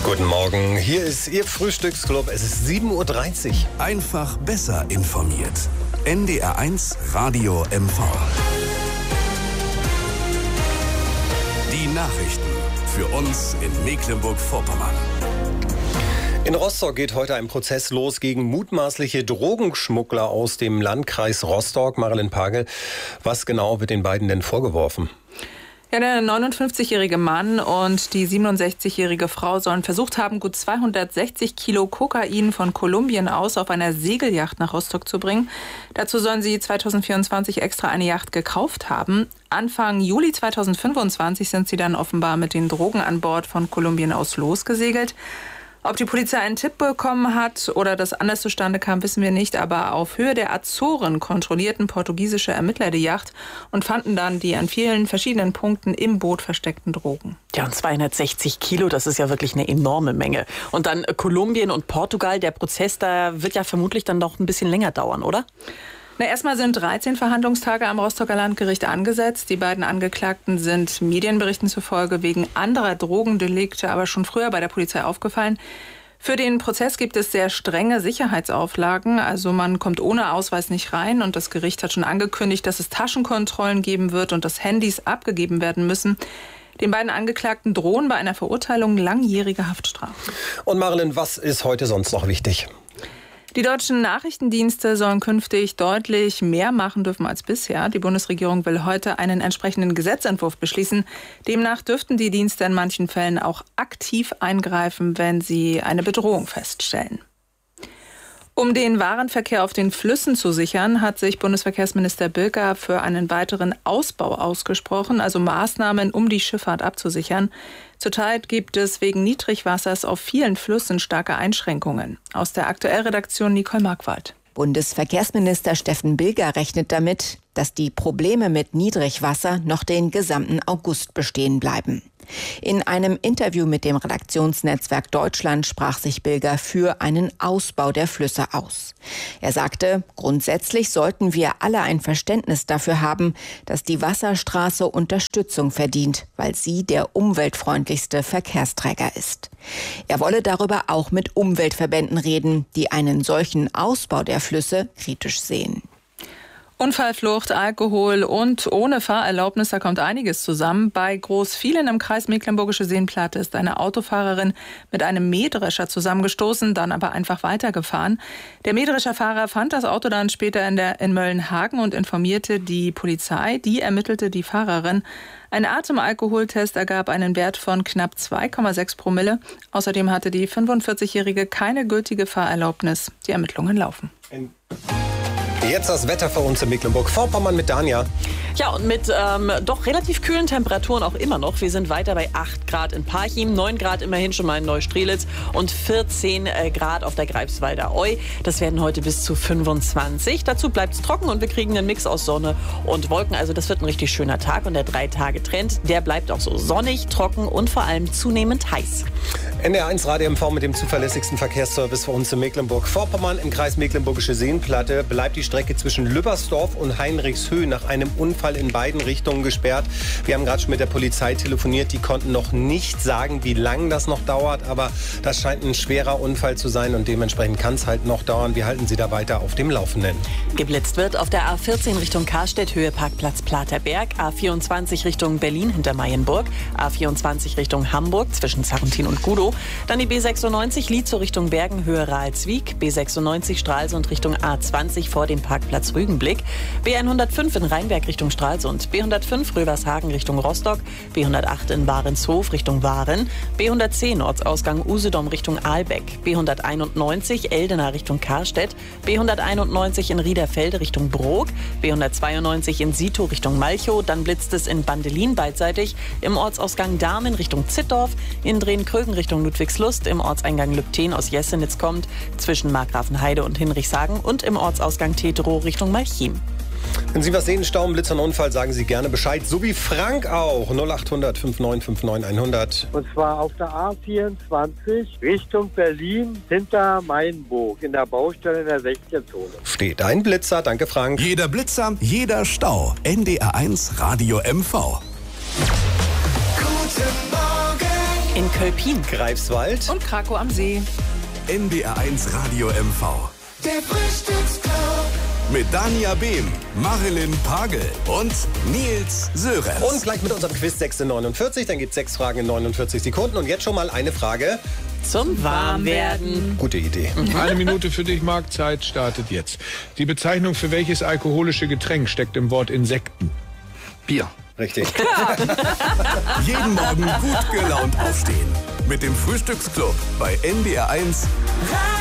Guten Morgen, hier ist Ihr Frühstücksclub. Es ist 7.30 Uhr. Einfach besser informiert. NDR1 Radio MV. Die Nachrichten für uns in Mecklenburg-Vorpommern. In Rostock geht heute ein Prozess los gegen mutmaßliche Drogenschmuggler aus dem Landkreis Rostock. Marilyn Pagel, was genau wird den beiden denn vorgeworfen? Ja, der 59-jährige Mann und die 67-jährige Frau sollen versucht haben, gut 260 Kilo Kokain von Kolumbien aus auf einer Segelyacht nach Rostock zu bringen. Dazu sollen sie 2024 extra eine Yacht gekauft haben. Anfang Juli 2025 sind sie dann offenbar mit den Drogen an Bord von Kolumbien aus losgesegelt. Ob die Polizei einen Tipp bekommen hat oder das anders zustande kam, wissen wir nicht. Aber auf Höhe der Azoren kontrollierten portugiesische Ermittler die Yacht und fanden dann die an vielen verschiedenen Punkten im Boot versteckten Drogen. Ja, und 260 Kilo, das ist ja wirklich eine enorme Menge. Und dann Kolumbien und Portugal, der Prozess, da wird ja vermutlich dann noch ein bisschen länger dauern, oder? Erstmal sind 13 Verhandlungstage am Rostocker Landgericht angesetzt. Die beiden Angeklagten sind Medienberichten zufolge wegen anderer Drogendelikte aber schon früher bei der Polizei aufgefallen. Für den Prozess gibt es sehr strenge Sicherheitsauflagen. Also man kommt ohne Ausweis nicht rein. Und das Gericht hat schon angekündigt, dass es Taschenkontrollen geben wird und dass Handys abgegeben werden müssen. Den beiden Angeklagten drohen bei einer Verurteilung langjährige Haftstrafen. Und Marilyn, was ist heute sonst noch wichtig? Die deutschen Nachrichtendienste sollen künftig deutlich mehr machen dürfen als bisher. Die Bundesregierung will heute einen entsprechenden Gesetzentwurf beschließen. Demnach dürften die Dienste in manchen Fällen auch aktiv eingreifen, wenn sie eine Bedrohung feststellen. Um den Warenverkehr auf den Flüssen zu sichern, hat sich Bundesverkehrsminister Bilger für einen weiteren Ausbau ausgesprochen, also Maßnahmen, um die Schifffahrt abzusichern. Zurzeit gibt es wegen Niedrigwassers auf vielen Flüssen starke Einschränkungen. Aus der Aktuellredaktion Nicole Markwald. Bundesverkehrsminister Steffen Bilger rechnet damit, dass die Probleme mit Niedrigwasser noch den gesamten August bestehen bleiben. In einem Interview mit dem Redaktionsnetzwerk Deutschland sprach sich Bilger für einen Ausbau der Flüsse aus. Er sagte, grundsätzlich sollten wir alle ein Verständnis dafür haben, dass die Wasserstraße Unterstützung verdient, weil sie der umweltfreundlichste Verkehrsträger ist. Er wolle darüber auch mit Umweltverbänden reden, die einen solchen Ausbau der Flüsse kritisch sehen. Unfallflucht, Alkohol und ohne Fahrerlaubnis, da kommt einiges zusammen. Bei Großvielen im Kreis Mecklenburgische Seenplatte ist eine Autofahrerin mit einem Mähdrescher zusammengestoßen, dann aber einfach weitergefahren. Der Mähdrescherfahrer fand das Auto dann später in Möllenhagen und informierte die Polizei. Die ermittelte die Fahrerin. Ein Atemalkoholtest ergab einen Wert von knapp 2,6 Promille. Außerdem hatte die 45-Jährige keine gültige Fahrerlaubnis. Die Ermittlungen laufen. Jetzt das Wetter für uns in Mecklenburg-Vorpommern mit Danja. Ja, und mit doch relativ kühlen Temperaturen auch immer noch. Wir sind weiter bei 8 Grad in Parchim, 9 Grad immerhin schon mal in Neustrelitz und 14 Grad auf der Greifswalder Eu. Das werden heute bis zu 25. Dazu bleibt es trocken und wir kriegen einen Mix aus Sonne und Wolken. Also das wird ein richtig schöner Tag und der 3-Tage-Trend, der bleibt auch so sonnig, trocken und vor allem zunehmend heiß. NDR1 Radio MV mit dem zuverlässigsten Verkehrsservice für uns in Mecklenburg-Vorpommern. Im Kreis Mecklenburgische Seenplatte bleibt die Strecke zwischen Lübbersdorf und Heinrichshöhe nach einem Unfall in beiden Richtungen gesperrt. Wir haben gerade schon mit der Polizei telefoniert. Die konnten noch nicht sagen, wie lange das noch dauert. Aber das scheint ein schwerer Unfall zu sein und dementsprechend kann es halt noch dauern. Wir halten Sie da weiter auf dem Laufenden. Geblitzt wird auf der A14 Richtung Karstedt, Höhe Parkplatz Platerberg, A24 Richtung Berlin hinter Mayenburg, A24 Richtung Hamburg zwischen Sarrentin und Gudow, dann die B96 Lietzow Richtung Bergen, Höhe Ralswiek, B96 Stralsund Richtung A20 vor dem Parkplatz Rügenblick, B105 in Rheinberg Richtung Stralsund, B105 Rövershagen Richtung Rostock, B108 in Warenshof Richtung Waren, B110 Ortsausgang Usedom Richtung Ahlbeck, B191 Eldena Richtung Karstedt, B191 in Riederfelde Richtung Brok, B192 in Sito Richtung Malchow, dann blitzt es in Bandelin beidseitig, im Ortsausgang Dahmen Richtung Zittdorf, in Drehen-Krögen Richtung Ludwigslust, im Ortseingang Lübten aus Jessenitz kommt, zwischen Markgrafenheide und Hinrichshagen und im Ortsausgang Teterow Richtung Malchim. Wenn Sie was sehen, Stau, Blitz und Unfall, sagen Sie gerne Bescheid. So wie Frank auch. 0800 5959 100. Und zwar auf der A24 Richtung Berlin hinter Mainburg in der Baustelle in der 16-Zone. Steht ein Blitzer. Danke, Frank. Jeder Blitzer, jeder Stau. NDR1 Radio MV. Guten Morgen In Kölpin. Greifswald. Und Krakow am See. NDR1 Radio MV. Der Frühstücksclub. Mit Dania Behm, Marilyn Pagel und Nils Sörenz. Und gleich mit unserem Quiz 6:49. Dann gibt es 6 Fragen in 49 Sekunden. Und jetzt schon mal eine Frage. Zum Warmwerden. Gute Idee. Eine Minute für dich, Marc. Zeit startet jetzt. Die Bezeichnung für welches alkoholische Getränk steckt im Wort Insekten? Bier. Richtig. Jeden Morgen gut gelaunt aufstehen. Mit dem Frühstücksclub bei NDR1.